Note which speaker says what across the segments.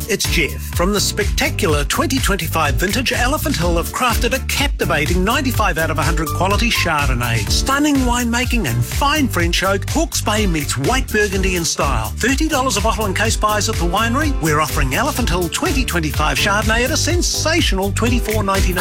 Speaker 1: it's Jeff. From the spectacular 2025 vintage, Elephant Hill have crafted a captivating 95 out of 100 quality Chardonnay. Stunning winemaking and fine French oak, Hawke's Bay meets white Burgundy in style. $30 a bottle in case buys at the winery. We're offering Elephant Hill 2025 Chardonnay at a sensational $24.99.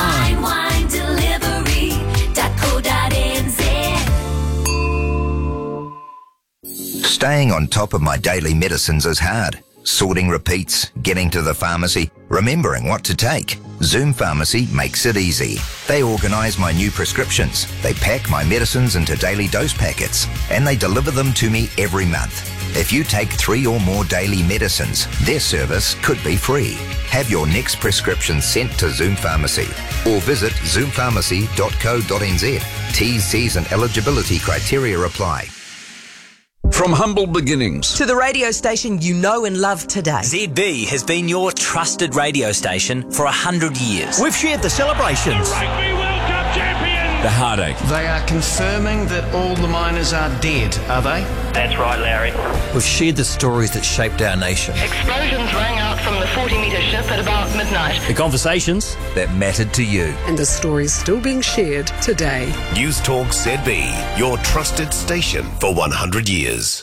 Speaker 2: Staying on top of my daily medicines is hard. Sorting repeats, getting to the pharmacy, remembering what to take. Zoom Pharmacy makes it easy. They organise my new prescriptions. They pack my medicines into daily dose packets, and they deliver them to me every month. If you take 3 or more daily medicines, their service could be free. Have your next prescription sent to Zoom Pharmacy or visit zoompharmacy.co.nz. T's, C's and eligibility criteria apply.
Speaker 3: From humble beginnings
Speaker 4: to the radio station you know and love today.
Speaker 5: ZB has been your trusted radio station for 100 years.
Speaker 6: We've shared the celebrations,
Speaker 7: the Rugby World Cup champions,
Speaker 3: the heartache.
Speaker 8: They are confirming that all the miners are dead, are they?
Speaker 7: That's right, Larry.
Speaker 6: We've shared the stories that shaped our nation.
Speaker 9: Explosions rang out from the 40-metre ship at about midnight.
Speaker 6: The conversations that mattered to you.
Speaker 10: And the stories still being shared today.
Speaker 11: News Talk ZB, your trusted station for 100 years.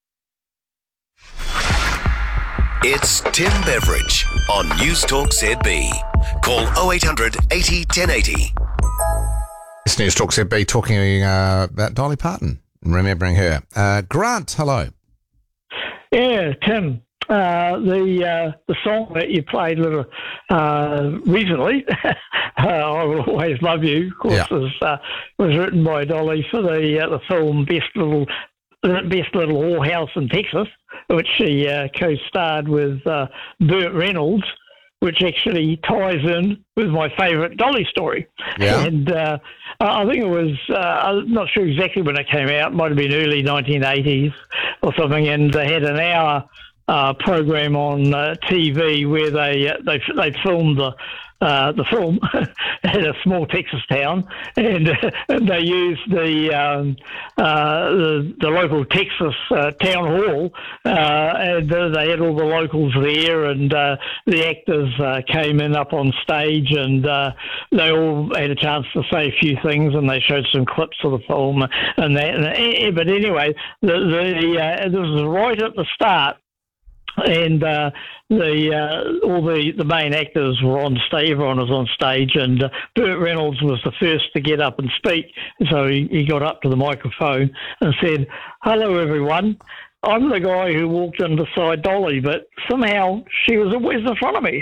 Speaker 11: It's Tim Beveridge on News Talk ZB. Call 0800 80 1080.
Speaker 12: It's News Talk ZB talking about Dolly Parton and remembering her. Grant, hello.
Speaker 13: Yeah, Tim. The song that you played recently, "I Will Always Love You," of course, was written by Dolly for the film Best Little Whorehouse in Texas, which she co-starred with Burt Reynolds, which actually ties in with my favourite Dolly story.
Speaker 12: Yeah.
Speaker 13: And I think it was, I'm not sure exactly when it came out, it might have been early 1980s or something, and they had an hour program on TV where they filmed the film in a small Texas town, and they used the local Texas town hall, and they had all the locals there, and the actors came in up on stage, and they all had a chance to say a few things, and they showed some clips of the film, and that. But anyway, this was right at the start. And all the main actors were on stage. Everyone was on stage, and Burt Reynolds was the first to get up and speak. So he got up to the microphone and said, "Hello, everyone. I'm the guy who walked in beside Dolly, but somehow she was always in front of me."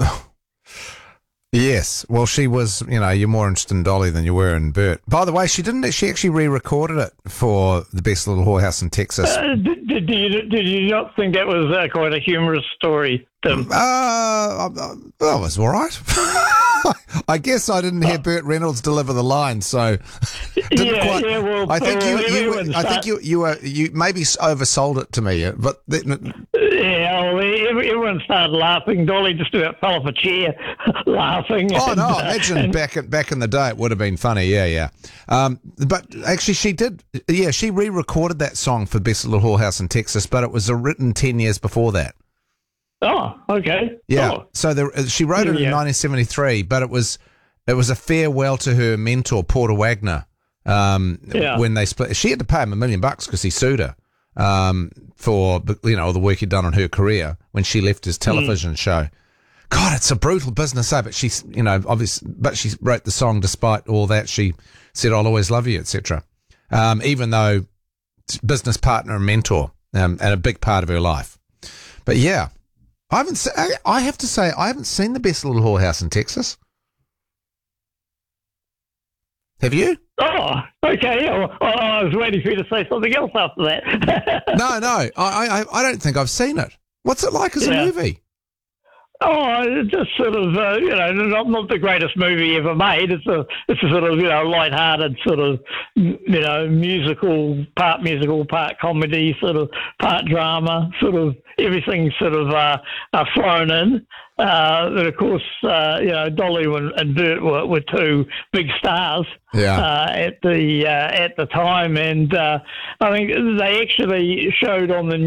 Speaker 12: Yes, well, she was, you're more interested in Dolly than you were in Bert. By the way, she actually re-recorded it for the Best Little Whorehouse in Texas.
Speaker 13: Did you not think that was quite a humorous story, Tim?
Speaker 12: Well, it was all right. I guess I didn't hear Burt Reynolds deliver the line, so didn't quite. Yeah, well, I think you maybe oversold it to me, but
Speaker 13: everyone started laughing. Dolly just about fell off a chair laughing.
Speaker 12: Oh no! Imagine back in the day, it would have been funny. Yeah. But actually, she did. Yeah, she re-recorded that song for Best Little Whorehouse in Texas, but it was written 10 years before that.
Speaker 13: Oh, okay.
Speaker 12: Yeah.
Speaker 13: Oh.
Speaker 12: So she wrote it in 1973, but it was a farewell to her mentor Porter Wagner. When they split, she had to pay him $1 million because he sued her for all the work he'd done on her career when she left his television show. God, it's a brutal business, but she's obviously, but she wrote the song despite all that. She said, "I'll always love you," etc. Even though business partner and mentor, and a big part of her life. But yeah. I have to say, I haven't seen the Best Little Whorehouse in Texas. Have you?
Speaker 13: Oh, okay. I was waiting for you to say something else after that.
Speaker 12: No. I don't think I've seen it. What's it like as a movie?
Speaker 13: Oh, it's just sort of, not the greatest movie ever made. It's a sort of, lighthearted sort of, musical, part comedy, sort of part drama, sort of everything sort of thrown in. And of course, Dolly and Bert were two big stars at the time, and I think they actually showed on the